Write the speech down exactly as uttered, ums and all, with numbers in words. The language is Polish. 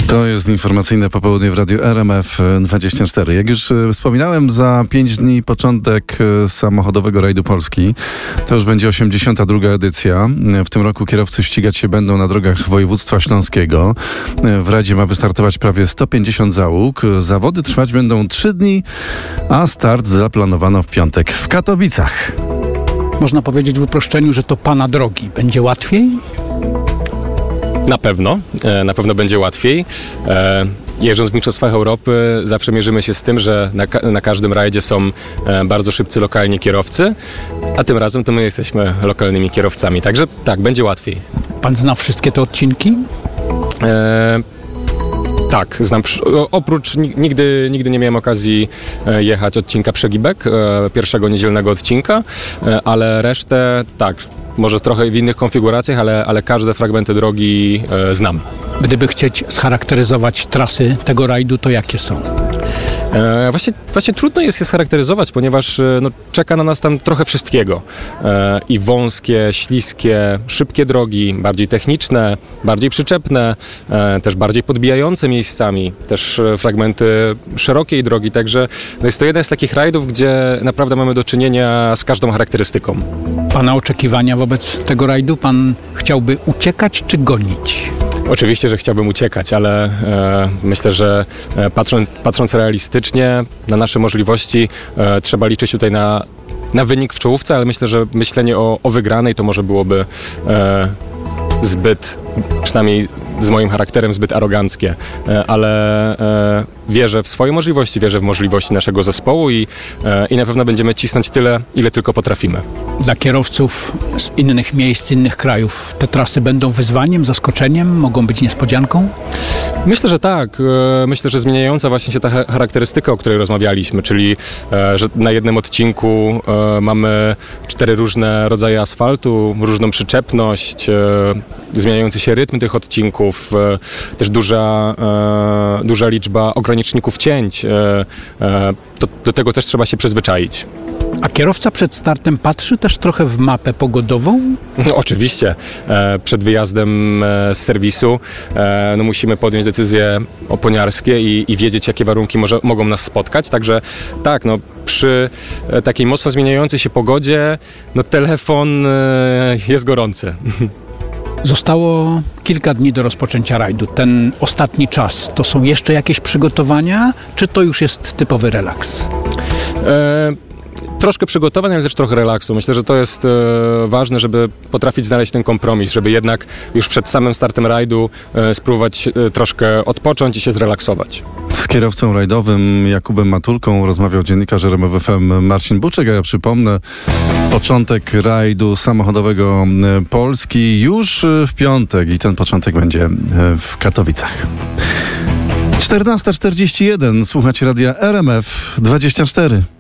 To jest informacyjne popołudnie w Radiu R M F dwadzieścia cztery. Jak już wspominałem, za pięć dni początek samochodowego rajdu Polski. To już będzie osiemdziesiąta druga edycja. W tym roku kierowcy ścigać się będą na drogach województwa śląskiego. W rajdzie ma wystartować prawie sto pięćdziesiąt załóg. Zawody trwać będą trzy dni, a start zaplanowano w piątek w Katowicach. Można powiedzieć w uproszczeniu, że to pana drogi. Będzie łatwiej? Na pewno, na pewno będzie łatwiej. Jeżdżąc w Mistrzostwach Europy zawsze mierzymy się z tym, że na, ka- na każdym rajdzie są bardzo szybcy lokalni kierowcy, a tym razem to my jesteśmy lokalnymi kierowcami, także tak, będzie łatwiej. Pan zna wszystkie te odcinki? E- Tak, znam. Oprócz nigdy, nigdy nie miałem okazji jechać odcinka Przegibek, pierwszego niedzielnego odcinka, ale resztę tak, może trochę w innych konfiguracjach, ale, ale każde fragmenty drogi znam. Gdyby chcieć scharakteryzować trasy tego rajdu, to jakie są? E, właśnie, właśnie trudno jest je scharakteryzować, ponieważ no, czeka na nas tam trochę wszystkiego. E, I wąskie, śliskie, szybkie drogi, bardziej techniczne, bardziej przyczepne, e, też bardziej podbijające miejscami, też fragmenty szerokiej drogi, także no jest to jeden z takich rajdów, gdzie naprawdę mamy do czynienia z każdą charakterystyką. Pana oczekiwania wobec tego rajdu? Pan chciałby uciekać czy gonić? Oczywiście, że chciałbym uciekać, ale e, myślę, że e, patrząc, patrząc realistycznie na nasze możliwości, e, trzeba liczyć tutaj na, na wynik w czołówce, ale myślę, że myślenie o, o wygranej to może byłoby e, zbyt, przynajmniej z moim charakterem, zbyt aroganckie, e, ale e, wierzę w swoje możliwości, wierzę w możliwości naszego zespołu i, e, i na pewno będziemy cisnąć tyle, ile tylko potrafimy. Dla kierowców z innych miejsc, innych krajów te trasy będą wyzwaniem, zaskoczeniem, mogą być niespodzianką? Myślę, że tak. Myślę, że zmieniająca właśnie się ta charakterystyka, o której rozmawialiśmy, czyli że na jednym odcinku mamy cztery różne rodzaje asfaltu, różną przyczepność, zmieniający się rytm tych odcinków, też duża, duża liczba ograniczników cięć. Do, do tego też trzeba się przyzwyczaić. A kierowca przed startem patrzy też trochę w mapę pogodową? No, oczywiście. E, przed wyjazdem e, z serwisu e, no, musimy podjąć decyzje oponiarskie i, i wiedzieć, jakie warunki może, mogą nas spotkać. Także tak, no, przy e, takiej mocno zmieniającej się pogodzie no, telefon e, jest gorący. Zostało kilka dni do rozpoczęcia rajdu. Ten ostatni czas, to są jeszcze jakieś przygotowania, czy to już jest typowy relaks? E, Troszkę przygotowań, ale też trochę relaksu. Myślę, że to jest e, ważne, żeby potrafić znaleźć ten kompromis, żeby jednak już przed samym startem rajdu e, spróbować e, troszkę odpocząć i się zrelaksować. Z kierowcą rajdowym Jakubem Matulką rozmawiał dziennikarz R M F F M Marcin Buczek, a ja przypomnę, początek rajdu samochodowego Polski już w piątek i ten początek będzie w Katowicach. czternasta czterdzieści jeden, słuchacie radia R M F dwadzieścia cztery.